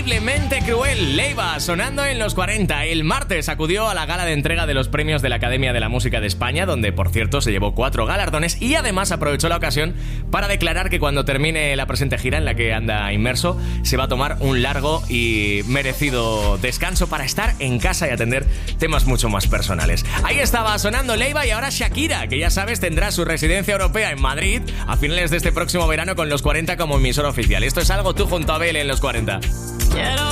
Increíblemente cruel, Leiva, sonando en los 40. El martes acudió a la gala de entrega de los premios de la Academia de la Música de España, donde, por cierto, se llevó 4 galardones y además aprovechó la ocasión para declarar que cuando termine la presente gira en la que anda inmerso, se va a tomar un largo y merecido descanso para estar en casa y atender temas mucho más personales. Ahí estaba sonando Leiva y ahora Shakira, que ya sabes tendrá su residencia europea en Madrid a finales de este próximo verano con los 40 como emisora oficial. Esto es Algo, tú junto a Abel en los 40.